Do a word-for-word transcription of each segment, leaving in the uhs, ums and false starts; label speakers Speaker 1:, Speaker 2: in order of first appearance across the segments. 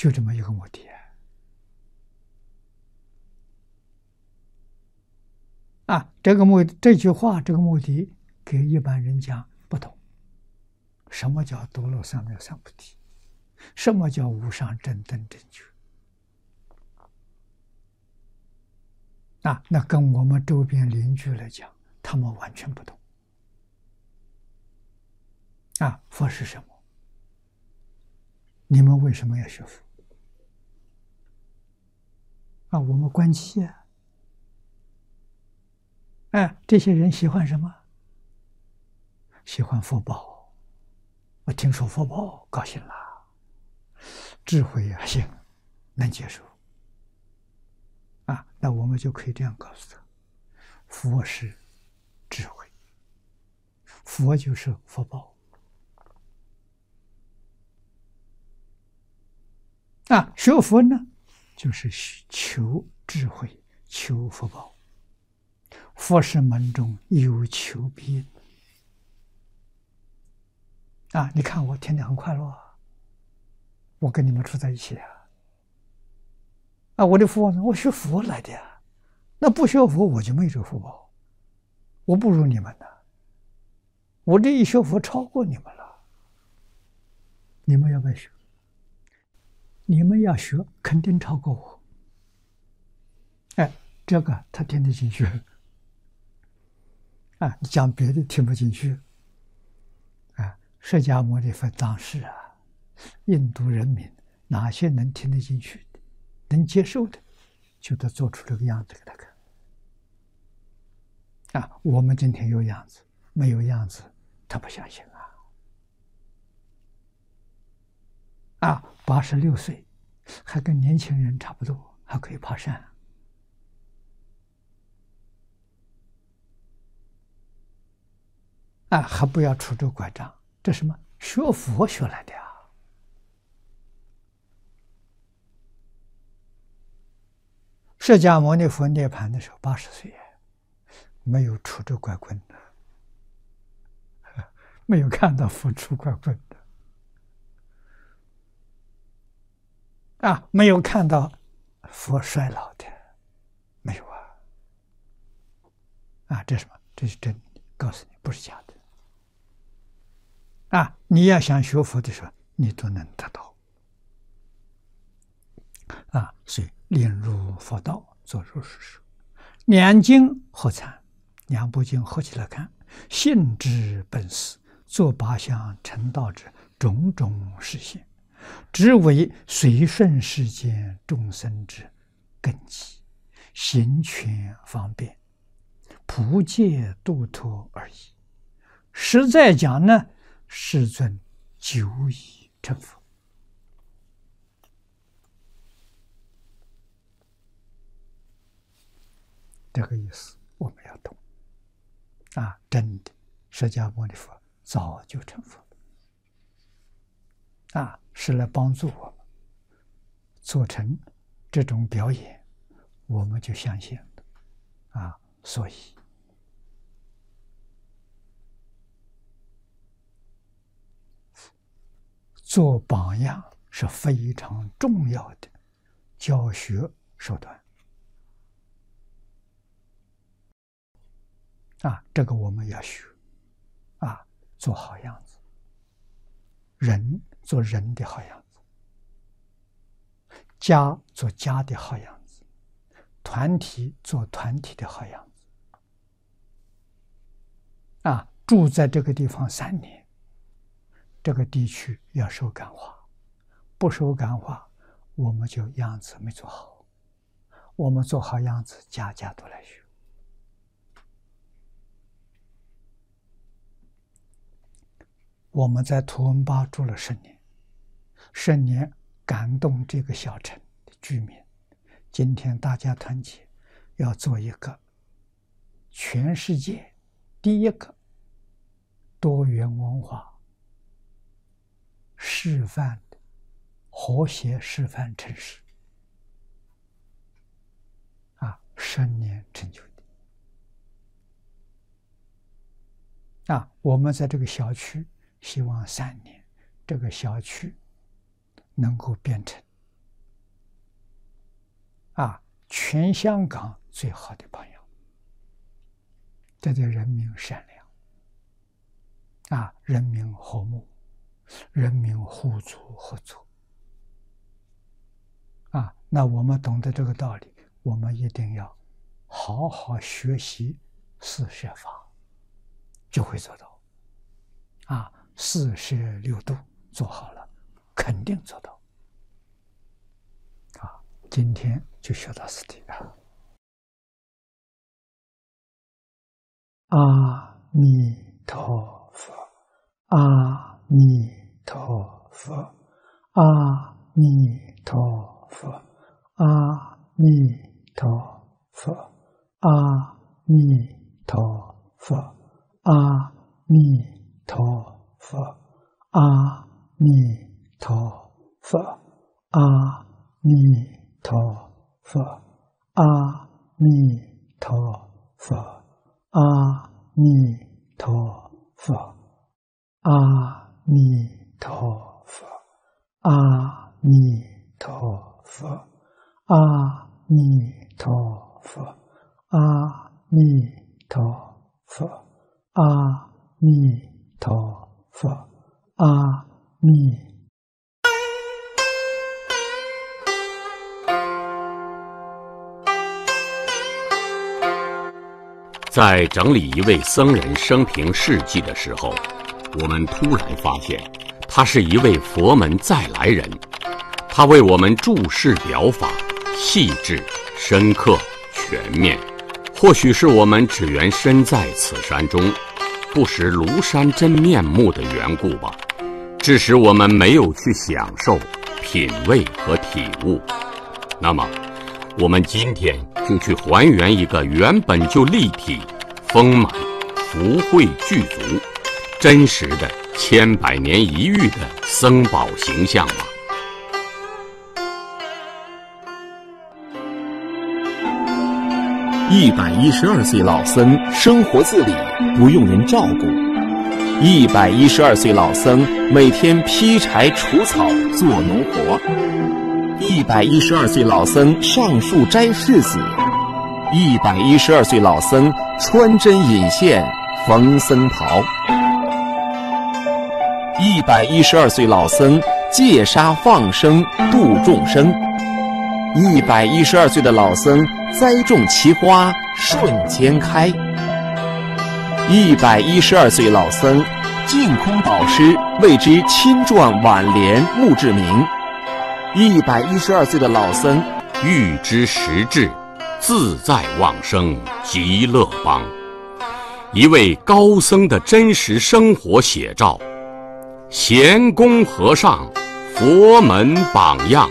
Speaker 1: 就这么一个目的啊！这个目这句话，这个目的给一般人讲不懂。什么叫多罗三藐三菩提？什么叫无上正等正觉？啊，那跟我们周边邻居来讲，他们完全不懂。啊，佛是什么？你们为什么要学佛？啊，我们观七啊。哎，这些人喜欢什么？喜欢福报。我听说福报，高兴了。智慧啊，行，能接受。啊，那我们就可以这样告诉他：佛是智慧，佛就是福报。啊，学佛呢，就是求智慧，求福报。佛是门中有求必应。啊，你看我天天很快乐啊，我跟你们处在一起啊。啊，我的福报呢？我学佛来的呀。那不学佛，我就没这个福报，我不如你们呢。我这一学佛超过你们了。你们要不要学？你们要学，肯定超过我。哎，这个他听得进去。啊，你讲别的听不进去。啊，释迦牟尼佛当时啊，印度人民哪些能听得进去的，能接受的，就得做出这个样子给他看。啊，我们今天有样子，没有样子，他不相信啊。啊，八十六岁，还跟年轻人差不多，还可以爬山。啊，还不要拄着拐杖，这什么？学佛学来的啊！释迦牟尼佛涅槃的时候八十岁，没有拄着拐棍的，没有看到佛拄拐棍的，啊，没有看到佛衰老的，没有啊！啊，这是什么？这是真的，告诉你，不是假的。啊，你要想学佛的时候，你都能得到。啊，所以令入佛道，作如是说。两经合参，两部经合起来看，性之本实，作八相成道者，种种实现，只为随顺世间众生之根基，行权方便，普界度脱而已。实在讲呢，世尊久已成佛。这个意思我们要懂啊！真的，释迦牟尼佛早就成佛了啊，是来帮助我们做成这种表演，我们就相信了啊！所以做榜样是非常重要的教学手段啊！这个我们要学啊，做好样子，人做人的好样子，家做家的好样子，团体做团体的好样子啊！住在这个地方三年，这个地区要受感化，不受感化，我们就样子没做好。我们做好样子，家家都来学。我们在图文巴住了十年，十年感动这个小城的居民。今天大家团结，要做一个全世界第一个多元文化示范的和谐示范城市啊，十年成就的啊！我们在这个小区，希望三年这个小区能够变成啊，全香港最好的榜样。这叫人民善良，啊，人民和睦，人民互助合作。啊，那我们懂得这个道理，我们一定要好好学习四摄法，就会做到。啊，四摄六度做好了，肯定做到。啊，今天就学到此地了。阿弥陀佛，阿弥陀佛，阿弥陀佛，阿弥陀佛，阿弥陀佛，阿弥陀佛，阿弥陀佛，阿弥陀佛，阿弥陀佛。阿弥陀佛，阿弥陀佛，阿弥陀佛，阿弥陀佛，阿弥陀佛，阿弥陀佛，阿弥。
Speaker 2: 在整理一位僧人生平事迹的时候，我们突然发现，他是一位佛门再来人。他为我们注释表法，细致、深刻、全面。或许是我们只缘身在此山中，不识庐山真面目的缘故吧，致使我们没有去享受、品味和体悟。那么，我们今天就去还原一个原本就立体、丰满、福慧具足、真实的千百年一遇的僧宝形象吧。
Speaker 3: 一百一十二岁老僧生活自理，不用人照顾。一百一十二岁老僧每天劈柴除草做农活。一百一十二岁老僧上树摘柿子，一百一十二岁老僧穿针引线缝僧袍，一百一十二岁老僧戒杀放生度众生，一百一十二岁的老僧栽种奇花瞬间开，一百一十二岁老僧净空导师为之亲撰挽联墓志铭。一百一十二岁的老僧
Speaker 2: 欲知实质，自在往生极乐邦。一位高僧的真实生活写照，贤公和尚佛门榜样。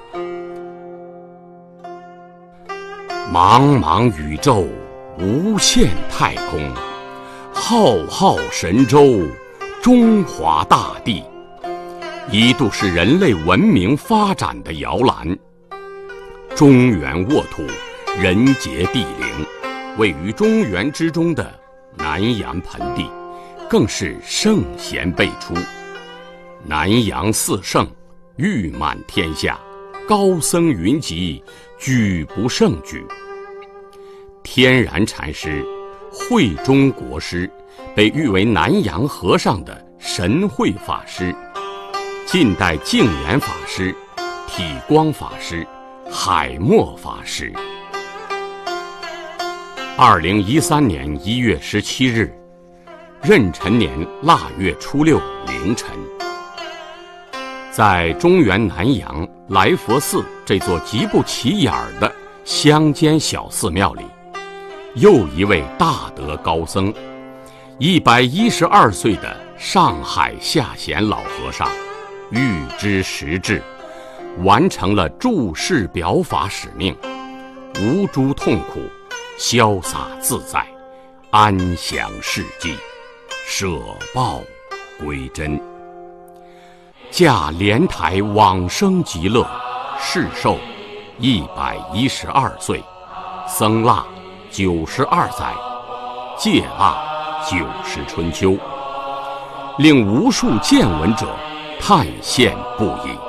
Speaker 2: 茫茫宇宙，无限太空，浩浩神州，中华大地，一度是人类文明发展的摇篮。中原沃土，人杰地灵，位于中原之中的南阳盆地，更是圣贤辈出。南阳四圣誉满天下，高僧云集，举不胜举。天然禅师、慧中国师，被誉为南阳和尚的神慧法师，近代净言法师、体光法师、海默法师。二零一三年一月十七日，壬辰年腊月初六凌晨，在中原南阳来佛寺这座极不起眼的乡间小寺庙里，又一位大德高僧，一百一十二岁的上海下贤老和尚，预知实质，完成了注释表法使命，无诸痛苦，潇洒自在，安详世际，舍报归真。驾莲台往生极乐，世寿一百一十二岁，僧腊九十二载，戒腊九十春秋，令无数见闻者叹羡不已。